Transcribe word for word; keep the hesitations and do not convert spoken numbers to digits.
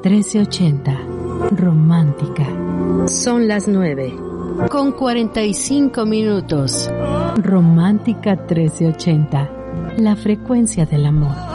trece ochenta, romántica. Son las nueve, con cuarenta y cinco minutos. Romántica trece ochenta, la frecuencia del amor.